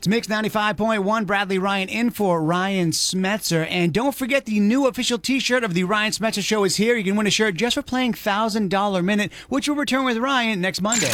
It's Mix 95.1. Bradley Ryan in for Ryan Smetzer. And don't forget, the new official t-shirt of the Ryan Smetzer Show is here. You can win a shirt just for playing $1,000 Minute, which will return with Ryan next Monday.